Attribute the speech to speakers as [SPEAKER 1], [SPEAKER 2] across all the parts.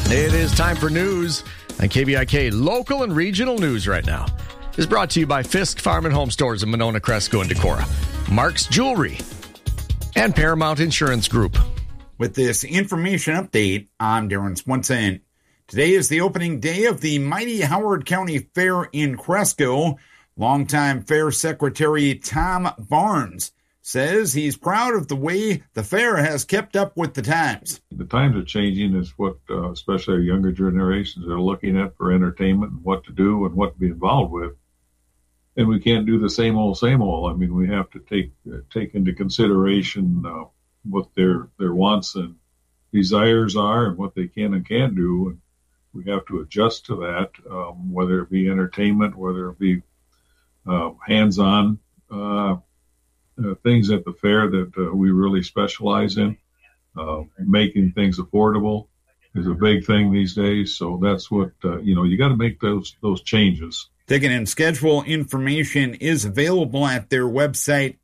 [SPEAKER 1] It is time for news on KVIK. Local and regional news right now is brought to you by Fisk Farm and Home Stores in Monona, Cresco, and Decorah, Mark's Jewelry, and Paramount Insurance Group.
[SPEAKER 2] With this information update, I'm Darren Swenson. Today is the opening day of the mighty Howard County Fair in Cresco. Longtime Fair Secretary Tom Barnes says he's proud of the way the fair has kept up with the times.
[SPEAKER 3] The times are changing is what especially our younger generations are looking at for entertainment and what to do and what to be involved with. And we can't do the same old, same old. I mean, we have to take into consideration what their wants and desires are and what they can and can't do. And we have to adjust to that, whether it be entertainment, whether it be hands-on things at the fair that we really specialize in. Making things affordable is a big thing these days. So that's what, you got to make those changes.
[SPEAKER 2] Ticket and schedule information is available at their website,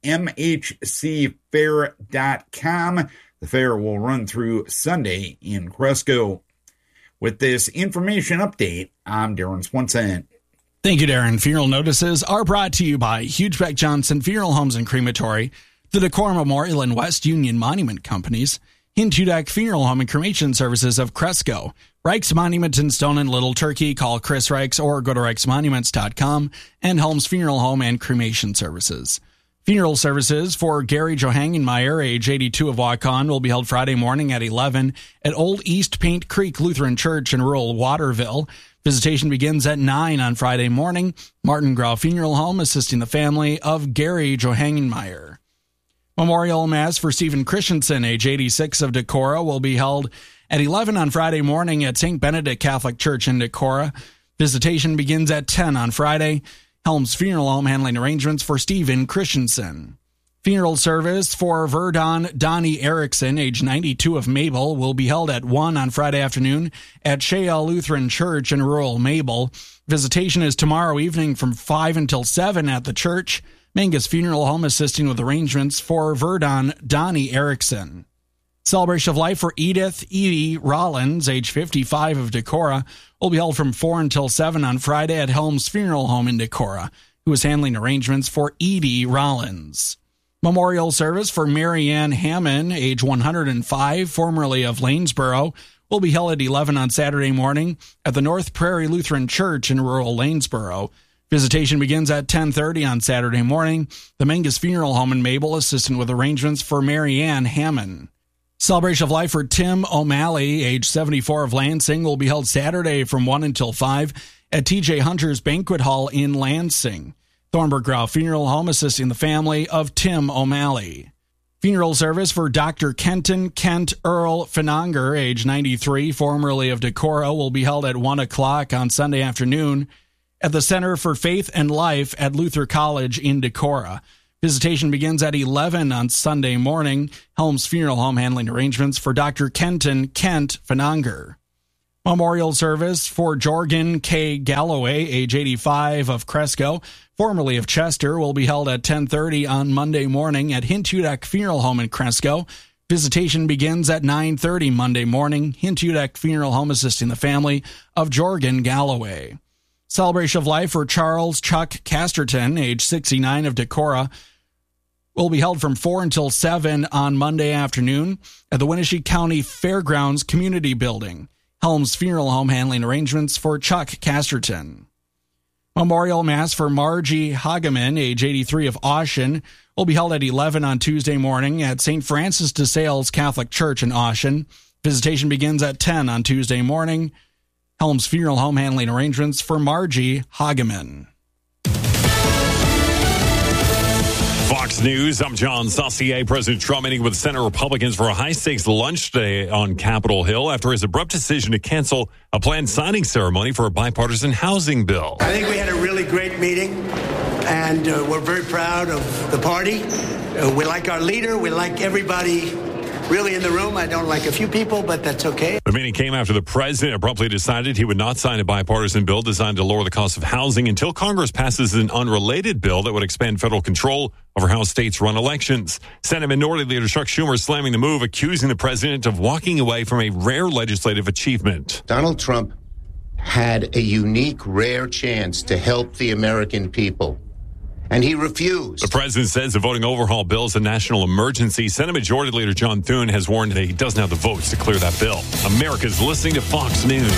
[SPEAKER 2] mhcfair.com. The fair will run through Sunday in Cresco. With this information update, I'm Darren Swenson.
[SPEAKER 4] Thank you, Darren. Funeral notices are brought to you by Hugebeck Johnson Funeral Homes and Crematory, the Decorah Memorial and West Union Monument Companies, Hintudak Funeral Home and Cremation Services of Cresco, Reichs Monument in Stone and Little Turkey. Call Chris Reichs or go to reichsmonuments.com, and Helms Funeral Home and Cremation Services. Funeral services for Gary Johangenmeyer, age 82 of Waukon, will be held Friday morning at 11 at Old East Paint Creek Lutheran Church in rural Waterville. Visitation begins at 9 on Friday morning. Martin Grau Funeral Home assisting the family of Gary Johangenmeyer. Memorial Mass for Stephen Christensen, age 86 of Decorah, will be held at 11 on Friday morning at St. Benedict Catholic Church in Decorah. Visitation begins at 10 on Friday. Helms Funeral Home handling arrangements for Stephen Christensen. Funeral service for Verdon Donnie Erickson, age 92 of Mabel, will be held at 1 on Friday afternoon at Shayel Lutheran Church in rural Mabel. Visitation is tomorrow evening from 5 until 7 at the church. Mangus Funeral Home assisting with arrangements for Verdon Donnie Erickson. Celebration of Life for Edie Rollins, age 55 of Decorah, will be held from 4 until 7 on Friday at Helms Funeral Home in Decorah, who is handling arrangements for Edie Rollins. Memorial service for Marianne Hammond, age 105, formerly of Lanesboro, will be held at 11 on Saturday morning at the North Prairie Lutheran Church in rural Lanesboro. Visitation begins at 10:30 on Saturday morning. The Mangus Funeral Home in Mabel assisting with arrangements for Marianne Hammond. Celebration of Life for Tim O'Malley, age 74 of Lansing, will be held Saturday from 1 until 5 at TJ Hunter's Banquet Hall in Lansing. Thornburg Grau Funeral Home assisting the family of Tim O'Malley. Funeral service for Dr. Kenton Kent Earl Finanger, age 93, formerly of Decorah, will be held at 1 o'clock on Sunday afternoon at the Center for Faith and Life at Luther College in Decorah. Visitation begins at 11 on Sunday morning. Helms Funeral Home handling arrangements for Dr. Kenton Kent Finanger. Memorial service for Jorgen K. Galloway, age 85 of Cresco, formerly of Chester, will be held at 10:30 on Monday morning at Hintudak Funeral Home in Cresco. Visitation begins at 9:30 Monday morning. Hintudak Funeral Home assisting the family of Jorgen Galloway. Celebration of Life for Charles Chuck Casterton, age 69 of Decorah, will be held from 4 until 7 on Monday afternoon at the Winnebago County Fairgrounds Community Building. Helms Funeral Home handling arrangements for Chuck Casterton. Memorial Mass for Margie Hageman, age 83 of Austin, will be held at 11 on Tuesday morning at St. Francis de Sales Catholic Church in Austin. Visitation begins at 10 on Tuesday morning. Helms Funeral Home handling arrangements for Margie Hageman.
[SPEAKER 5] Fox News, I'm John Saucier. President Trump meeting with Senate Republicans for a high-stakes lunch today on Capitol Hill after his abrupt decision to cancel a planned signing ceremony for a bipartisan housing bill.
[SPEAKER 6] I think we had a really great meeting, and we're very proud of the party. We like our leader. We like everybody really in the room. I don't like a few people, but that's okay.
[SPEAKER 5] The meeting came after the president abruptly decided he would not sign a bipartisan bill designed to lower the cost of housing until Congress passes an unrelated bill that would expand federal control over how states run elections. Senate Minority Leader Chuck Schumer slamming the move, accusing the president of walking away from a rare legislative achievement.
[SPEAKER 7] Donald Trump had a unique, rare chance to help the American people, and he refused.
[SPEAKER 5] The president says the voting overhaul bill is a national emergency. Senate Majority Leader John Thune has warned that he doesn't have the votes to clear that bill. America's listening to Fox News.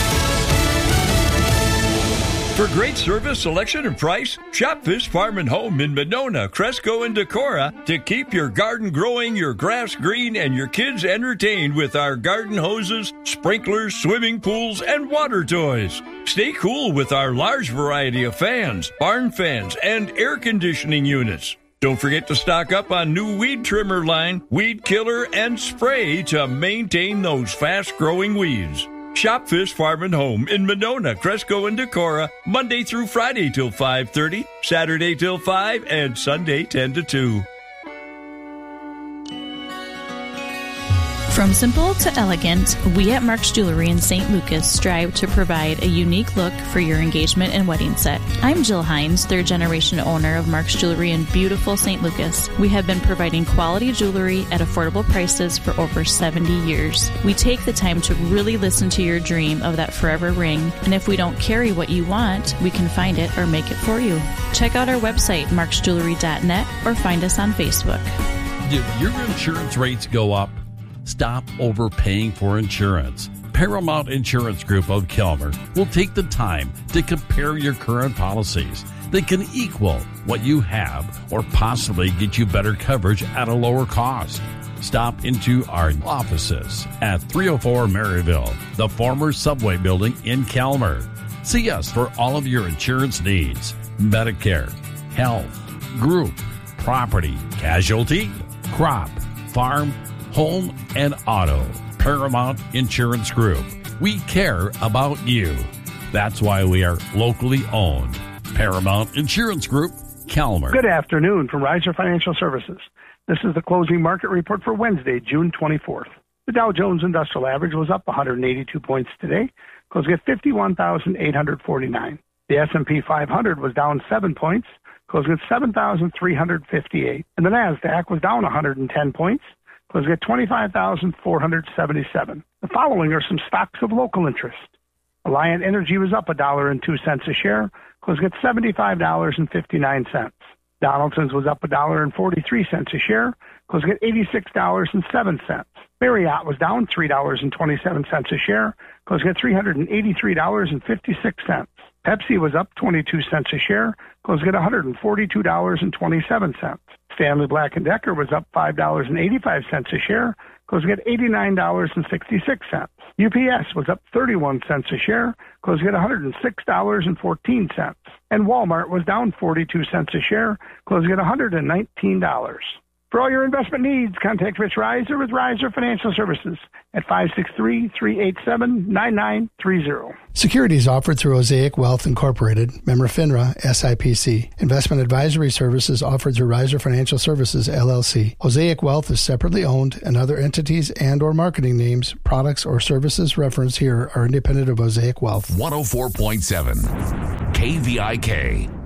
[SPEAKER 8] For great service, selection, and price, shop Fisk Farm and Home in Monona, Cresco, and Decorah to keep your garden growing, your grass green, and your kids entertained with our garden hoses, sprinklers, swimming pools, and water toys. Stay cool with our large variety of fans, barn fans, and air conditioning units. Don't forget to stock up on new weed trimmer line, weed killer, and spray to maintain those fast-growing weeds. Shop Fisk Farm and Home in Monona, Cresco, and Decorah, Monday through Friday till 5:30, Saturday till 5, and Sunday 10 to 2.
[SPEAKER 9] From simple to elegant, we at Mark's Jewelry in St. Lucas strive to provide a unique look for your engagement and wedding set. I'm Jill Hines, third generation owner of Mark's Jewelry in beautiful St. Lucas. We have been providing quality jewelry at affordable prices for over 70 years. We take the time to really listen to your dream of that forever ring, and if we don't carry what you want, we can find it or make it for you. Check out our website, marksjewelry.net, or find us on Facebook.
[SPEAKER 10] Did your insurance rates go up? Stop overpaying for insurance. Paramount Insurance Group of Kelmer will take the time to compare your current policies. They can equal what you have or possibly get you better coverage at a lower cost. Stop into our offices at 304 Maryville, the former Subway building in Kelmer. See us for all of your insurance needs. Medicare, health, group, property, casualty, crop, farm, home, and auto. Paramount Insurance Group. We care about you. That's why we are locally owned. Paramount Insurance Group, Kelmer.
[SPEAKER 11] Good afternoon from Reiser Financial Services. This is the closing market report for Wednesday, June 24th. The Dow Jones Industrial Average was up 182 points today, closing at 51,849. The S&P 500 was down 7 points, closing at 7,358. And the NASDAQ was down 110 points, closing at 25,477. The following are some stocks of local interest. Alliant Energy was up $1.02 a share, closing at $75.59. Donaldson's was up $1.43 a share, closing at $86.07. Marriott was down $3.27 a share, closing at $383.56. Pepsi was up 22 cents a share, closing at $142.27. Stanley Black & Decker was up $5.85 a share, closing at $89.66. UPS was up 31 cents a share, closing at $106.14. And Walmart was down 42 cents a share, closing at $119. For all your investment needs, contact Rich Reiser with Reiser Financial Services at 563-387-9930.
[SPEAKER 12] Securities offered through Osaic Wealth Incorporated, member FINRA, SIPC. Investment advisory services offered through Reiser Financial Services, LLC. Osaic Wealth is separately owned, and other entities and or marketing names, products, or services referenced here are independent of Osaic Wealth.
[SPEAKER 13] 104.7 KVIK.